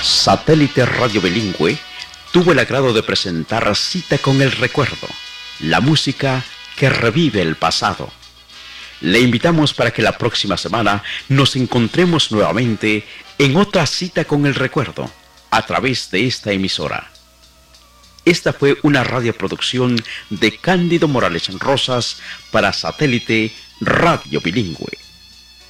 Satélite Radio Bilingüe tuvo el agrado de presentar Cita con el Recuerdo, la música que revive el pasado. Le invitamos para que la próxima semana nos encontremos nuevamente en otra Cita con el Recuerdo a través de esta emisora. Esta fue una radioproducción de Cándido Morales Rosas para Satélite Radio Bilingüe.